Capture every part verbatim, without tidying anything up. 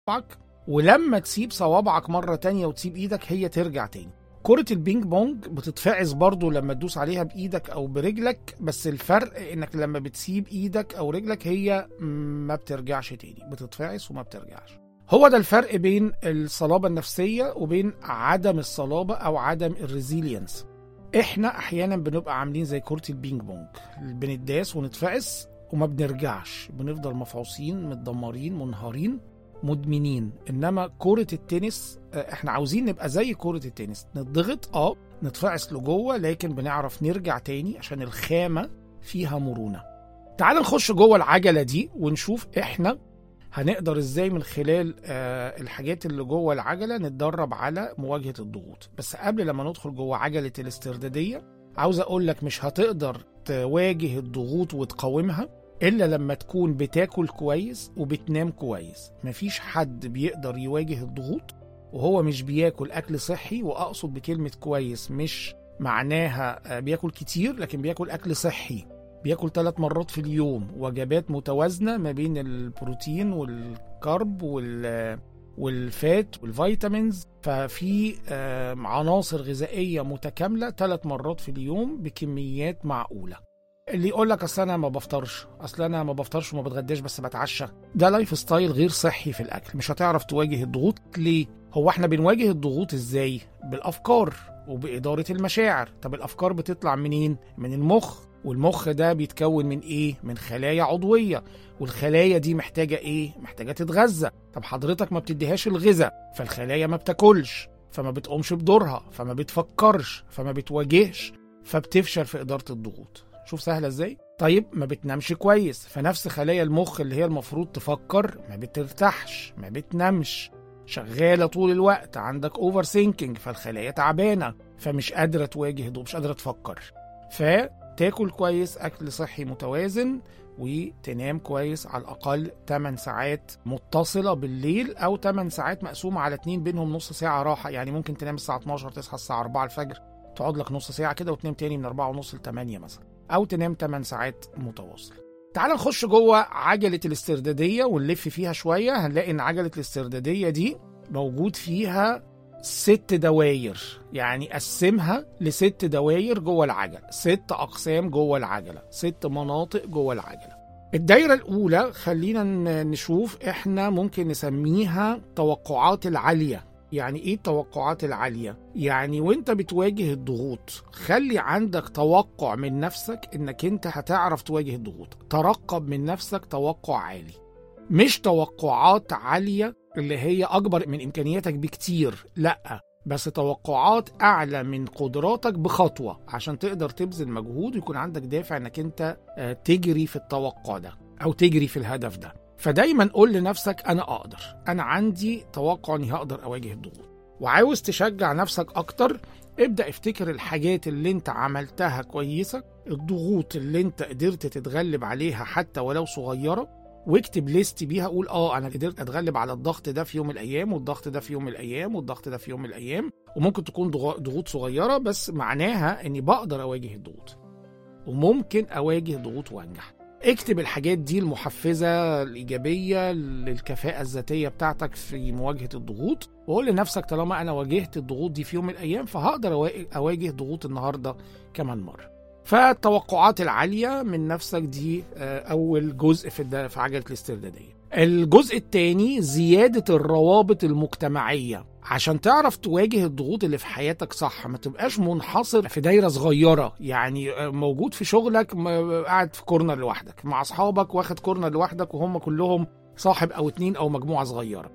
صوابعك، ولما تسيب صوابعك مرة تانية وتسيب ايدك هي ترجع تاني. كرة البينج بونج بتتفعص برضو لما تدوس عليها بايدك او برجلك، بس الفرق انك لما بتسيب ايدك او رجلك هي ما بترجعش تاني، بتتفعص وما بترجعش. هو ده الفرق بين الصلابة النفسية وبين عدم الصلابة او عدم الريزيلينس. احنا احيانا بنبقى عاملين زي كرة البينج بونج، بنتداس ونتفعص وما بنرجعش، بنفضل مفعوصين متدمرين منهارين مدمنين. انما كرة التنس احنا عاوزين نبقى زي كرة التنس، نضغط اه نتفعص لجوه لكن بنعرف نرجع تاني عشان الخامة فيها مرونة. تعال نخش جوه العجلة دي ونشوف احنا هنقدر ازاي من خلال آه الحاجات اللي جوه العجلة نتدرب على مواجهة الضغوط. بس قبل لما ندخل جوه عجلة الاستردادية عاوز اقول لك مش هتقدر تواجه الضغوط وتقاومها إلا لما تكون بتاكل كويس وبتنام كويس. مفيش حد بيقدر يواجه الضغوط وهو مش بياكل أكل صحي، وأقصد بكلمة كويس مش معناها بياكل كتير، لكن بياكل أكل صحي، بياكل ثلاث مرات في اليوم، وجبات متوازنة ما بين البروتين والكارب والفات والفيتامينز، ففي عناصر غذائية متكاملة ثلاث مرات في اليوم بكميات معقولة. اللي يقول لك اصل انا ما بفطرش، اصل انا ما بفطرش وما بتغداش بس بتعشى، ده لايف ستايل غير صحي في الاكل. مش هتعرف تواجه الضغوط. ليه؟ هو احنا بنواجه الضغوط ازاي؟ بالافكار وباداره المشاعر. طب الافكار بتطلع منين؟ من المخ، والمخ ده بيتكون من ايه؟ من خلايا عضويه، والخلايا دي محتاجه ايه؟ محتاجه تتغذى. طب حضرتك ما بتديهاش الغذاء فالخلايا ما بتاكلش، فما بتقومش بدورها، فما بتفكرش، فما بتواجهش، فبتفشل في اداره الضغوط. شوف سهلة ازاي؟ طيب ما بتنامش كويس، فنفس خلايا المخ اللي هي المفروض تفكر ما بترتاحش، ما بتنامش، شغالة طول الوقت، عندك اوفر ثينكينج، فالخلايا تعبانة فمش قادرة تواجه ده، مش قادرة تفكر. فتاكل كويس، اكل صحي متوازن، وتنام كويس على الاقل ثماني ساعات متصلة بالليل، او ثماني ساعات مقسومة على اتنين بينهم نص ساعة راحة. يعني ممكن تنام الساعة اتناشر تصحى الساعة أربعة الفجر، تقعد لك نص ساعة كده وتنام تاني من أربعة ونص ل تمانية مثلا، أو تنام ثماني ساعات متواصل. تعال نخش جوه عجلة الاستردادية ونلف فيها شوية. هنلاقي إن عجلة الاستردادية دي موجود فيها ست دواير، يعني قسمها لست دواير جوه العجلة، ست أقسام جوه العجلة، ست مناطق جوه العجلة. الدايرة الأولى خلينا نشوف إحنا ممكن نسميها توقعات العالية. يعني ايه التوقعات العالية؟ يعني وانت بتواجه الضغوط خلي عندك توقع من نفسك انك انت هتعرف تواجه الضغوط. ترقب من نفسك توقع عالي، مش توقعات عالية اللي هي اكبر من امكانياتك بكتير، لا، بس توقعات اعلى من قدراتك بخطوة عشان تقدر تبذل مجهود ويكون عندك دافع انك انت تجري في التوقع ده او تجري في الهدف ده. فدايما قول لنفسك أنا أقدر، أنا عندي توقع أني هقدر أواجه الضغوط. وعاوز تشجع نفسك أكتر، ابدأ افتكر الحاجات اللي انت عملتها كويسة، الضغوط اللي انت قدرت تتغلب عليها حتى ولو صغيرة، واكتب ليست بيها. قول آه أنا قدرت أتغلب على الضغط ده في يوم من الأيام، والضغط ده في يوم من الأيام، والضغط ده في يوم من الأيام. وممكن تكون ضغوط صغيرة بس معناها أني بقدر أواجه الضغوط، وممكن أواجه ضغوط وأنجح. اكتب الحاجات دي المحفزة الإيجابية للكفاءة الذاتية بتاعتك في مواجهة الضغوط، وقول لنفسك طالما أنا واجهت الضغوط دي في يوم من الأيام فهقدر أواجه ضغوط النهاردة كمان مرة. فالتوقعات العالية من نفسك دي أول جزء في في عجلة الاستردادية. الجزء الثاني زيادة الروابط المجتمعية عشان تعرف تواجه الضغوط اللي في حياتك صح. ما تبقاش منحصر في دايرة صغيرة، يعني موجود في شغلك قاعد في كورنر لوحدك، مع أصحابك واخد كورنر لوحدك وهم كلهم صاحب أو اتنين أو مجموعة صغيرة،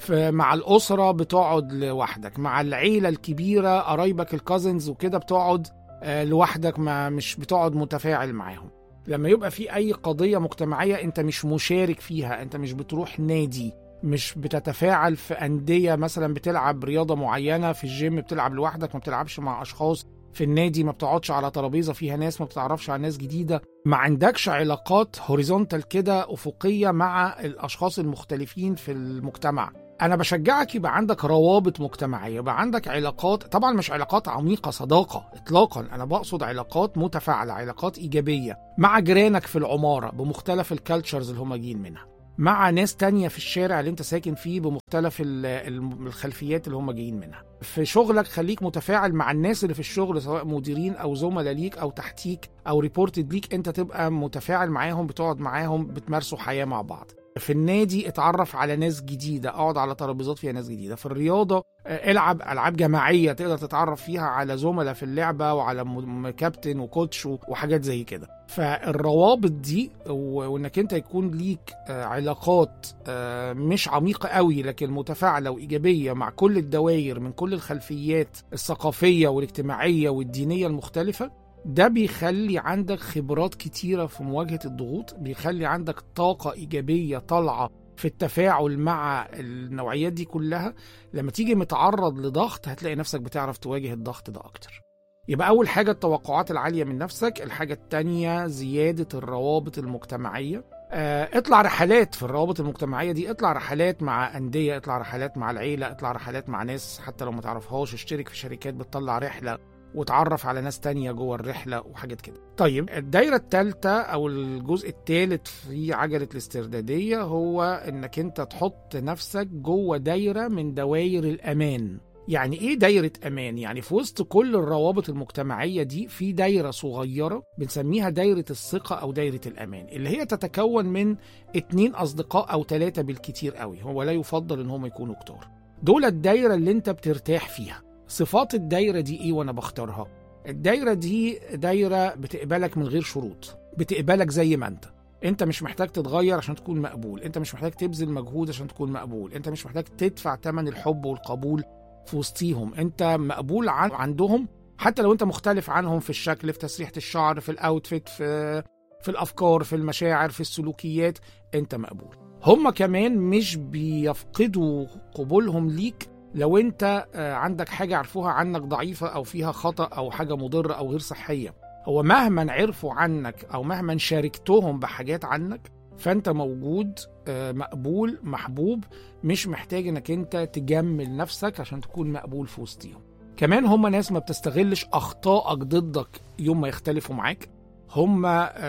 مع الأسرة بتقعد لوحدك، مع العيلة الكبيرة قرايبك الكازنز وكده بتقعد لوحدك، ما مش بتقعد متفاعل معاهم. لما يبقى في أي قضية مجتمعية أنت مش مشارك فيها، أنت مش بتروح نادي، مش بتتفاعل في أندية مثلا بتلعب رياضة معينة، في الجيم بتلعب لوحدك، ما بتلعبش مع أشخاص، في النادي ما بتقعدش على ترابيزة فيها ناس، ما بتعرفش على ناس جديدة، ما عندكش علاقات هوريزونتال كده أفقية مع الأشخاص المختلفين في المجتمع. أنا بشجعك يبقى عندك روابط مجتمعية، يبقى عندك علاقات، طبعا مش علاقات عميقة صداقة إطلاقا، أنا بقصد علاقات متفاعلة، علاقات إيجابية مع جيرانك في العمارة بمختلف الكالتشرز اللي هم جايين منها. مع ناس تانية في الشارع اللي انت ساكن فيه بمختلف الخلفيات اللي هم جايين منها. في شغلك خليك متفاعل مع الناس اللي في الشغل، سواء مديرين او زملاء ليك او تحتيك او ريبورتد ليك، انت تبقى متفاعل معاهم، بتقعد معاهم، بتمارسوا حياة مع بعض. في النادي اتعرف على ناس جديدة، اقعد على ترابيزات فيها ناس جديدة. في الرياضة العب العاب جماعية تقدر تتعرف فيها على زملاء في اللعبة وعلى كابتن وكوتش وحاجات زي كده. فالروابط دي وانك انت يكون ليك علاقات مش عميقة قوي لكن متفاعلة وإيجابية مع كل الدوائر من كل الخلفيات الثقافية والاجتماعية والدينية المختلفة، ده بيخلي عندك خبرات كتيرة في مواجهة الضغوط، بيخلي عندك طاقة إيجابية طالعة في التفاعل مع النوعيات دي كلها. لما تيجي متعرض لضغط هتلاقي نفسك بتعرف تواجه الضغط ده أكتر. يبقى أول حاجة التوقعات العالية من نفسك. الحاجة التانية زيادة الروابط المجتمعية. اه اطلع رحلات في الروابط المجتمعية دي، اطلع رحلات مع أندية، اطلع رحلات مع العيلة، اطلع رحلات مع ناس حتى لو ما تعرفهاش، اشترك في شركات بتطلع رحلة وتعرف على ناس تانية جوه الرحلة وحاجات كده. طيب الدايرة الثالثة أو الجزء الثالث في عجلة الاستردادية هو إنك أنت تحط نفسك جوه دايرة من دوائر الأمان. يعني إيه دايرة أمان؟ يعني في وسط كل الروابط المجتمعية دي في دايرة صغيرة بنسميها دايرة الثقة أو دايرة الأمان، اللي هي تتكون من اتنين أصدقاء أو ثلاثة بالكتير قوي، هو لا يفضل إن هم يكونوا كتار. دول الدايرة اللي أنت بترتاح فيها. صفات الدايرة دي ايه وانا بختارها؟ الدايرة دي دايرة بتقبلك من غير شروط، بتقبلك زي ما انت انت مش محتاج تتغير عشان تكون مقبول، انت مش محتاج تبذل مجهود عشان تكون مقبول، انت مش محتاج تدفع ثمن الحب والقبول في وسطيهم، انت مقبول عن عندهم حتى لو انت مختلف عنهم في الشكل، في تسريحة الشعر، في الاوتفيت، في في الافكار، في المشاعر، في السلوكيات، انت مقبول. هم كمان مش بيفقدوا قبولهم ليك لو انت عندك حاجة عرفوها عنك ضعيفة او فيها خطأ او حاجة مضرة او غير صحية. هو مهما عرفوا عنك او مهما شاركتهم بحاجات عنك فانت موجود، مقبول، محبوب، مش محتاج انك انت تجمل نفسك عشان تكون مقبول في وسطهم. كمان هم ناس ما بتستغلش اخطائك ضدك يوم ما يختلفوا معاك، هم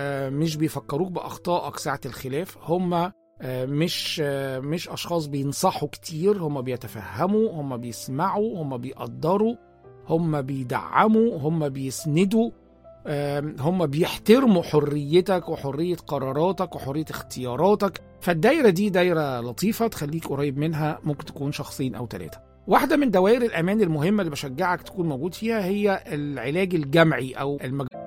مش بيفكروك باخطائك ساعة الخلاف، هم مش مش اشخاص بينصحوا كتير، هم بيتفهموا، هم بيسمعوا، هم بيقدروا، هم بيدعموا، هم بيسندوا، هم بيحترموا حريتك وحرية قراراتك وحرية اختياراتك. فالدايرة دي دايرة لطيفة تخليك قريب منها، ممكن تكون شخصين او ثلاثة. واحدة من دوائر الأمان المهمة اللي بشجعك تكون موجود فيها هي العلاج الجمعي أو المج...